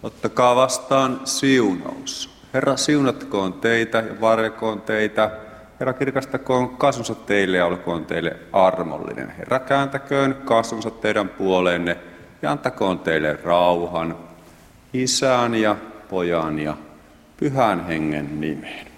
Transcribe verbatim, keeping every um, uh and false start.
Ottakaa vastaan siunaus. Herra siunatkoon teitä ja varjelkoon teitä. Herra kirkastakoon kasvonsa teille ja olkoon teille armollinen. Herra kääntäköön kasvonsa teidän puoleenne ja antakoon teille rauhan. Isän ja Pojan ja Pyhän Hengen nimeen.